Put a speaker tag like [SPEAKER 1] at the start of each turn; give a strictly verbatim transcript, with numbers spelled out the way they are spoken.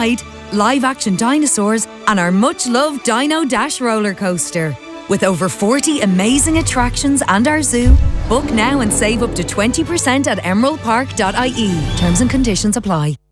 [SPEAKER 1] ride, live-action dinosaurs and our much-loved Dino Dash roller coaster. With over forty amazing attractions and our zoo, book now and save up to twenty percent at emerald park dot I E. Terms and conditions apply.